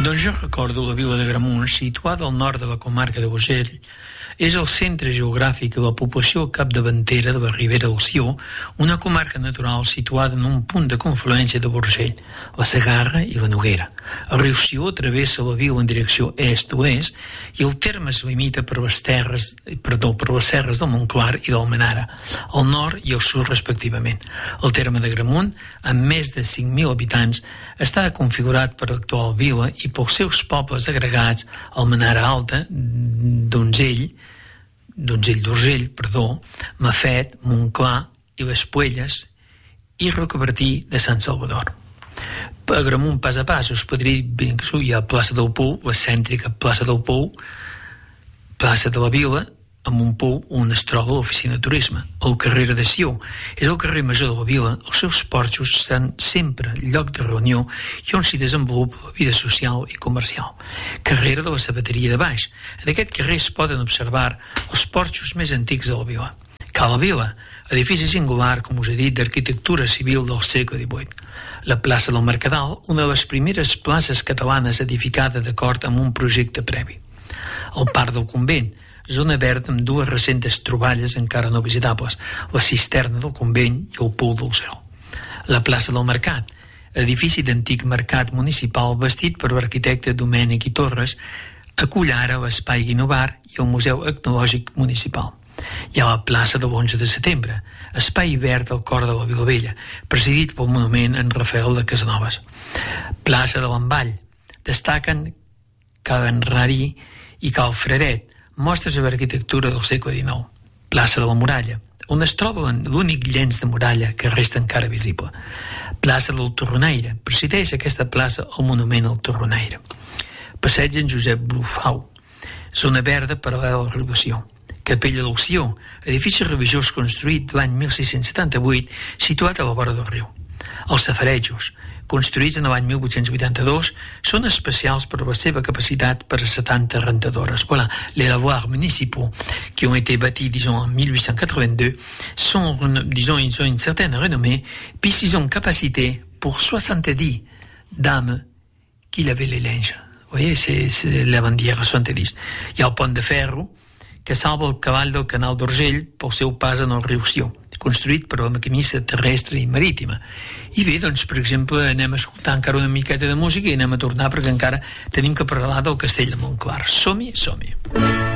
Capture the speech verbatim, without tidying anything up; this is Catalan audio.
Doncs jo recordo la vila d'Agramunt, situada al nord de la comarca de Bosell. És el centre geogràfic i la població capdavantera de la Ribera del Sió, una comarca natural situada en un punt de confluència de Borgell, la Segarra i la Noguera. El riu Sió travessa la vila en direcció est-oest i el terme es limita per les terres, perdó, per les serres del Montclar i d'Almenara, al nord i al sud respectivament. El terme d'Agramunt, amb més de cinc mil habitants, està configurat per l'actual vila i pels seus pobles agregats, Almenara Alta, Donzell, Donzell d'Urgell, perdó, Mafet, Montclar i les Puelles i Rocabertí de Sant Salvador. Per Agramunt, pas a pas, us podria dir que hi ha plaça del Pou, la cèntrica plaça del Pou, plaça de la Vila, amb un pou on es troba l'oficina de turisme. El carrer de Sió és el carrer major de la vila. Els seus porxos estan sempre lloc de reunió i on s'hi desenvolupa la vida social i comercial. Carrera de la Sabateria de Baix. En aquest carrer es poden observar els porxos més antics de la vila. Cala Vila, edifici singular, com us he dit, d'arquitectura civil del segle divuit. La plaça del Mercadal, una de les primeres places catalanes edificada d'acord amb un projecte previ. El Parc del Convent, zona verda amb dues recentes troballes encara no visitables, la cisterna del convent i el pou del cel. La plaça del Mercat, edifici d'antic mercat municipal vestit per l'arquitecte Domènec i Torres, acull ara l'espai Guinovar i el Museu Etnològic Municipal. Hi ha la plaça de l'onze de setembre, espai verd al cor de la Vila Vella, presidit pel monument en Rafael de Casanovas. Plaça de l'Envall, destaquen Cal Enrari i Cal Freret, mostres de l'arquitectura del segle dinou. Plaça de la Muralla, on es troba l'únic llenç de muralla que resta encara visible. Plaça del Torronaire, presideix aquesta plaça el monument al Torronaire. Passeig en Josep Brufau, zona verda paral·lela a la ribació. Capella del Sió, edifici religiós construït l'any mil sis-cents setanta-vuit, situat a la vora del riu. Els safarejos, construïts en l'any mil vuit-cents vuitanta-dos, són especials per la seva capacitat per a setanta rentadores. Voilà, les lavoirs municipaux qui ont été bâtis, disons, en mille huit cent quatre-vingt-deux, sont, disons, ils ont une certaine renommée, puisqu'ils ont capacité pour soixante-dix dames qui lavaient les linges. Vous voyez, c'est, c'est la bandiera soixante-dix. Hi ha el pont de ferro, que salva el cavall del canal d'Urgell pel seu pas en el riu Sió, construït per la maquinista terrestre i marítima. I bé, doncs, per exemple, anem a escoltar encara una miqueta de música i anem a tornar perquè encara tenim que parlar del castell de Montclar. Som-hi, som-hi.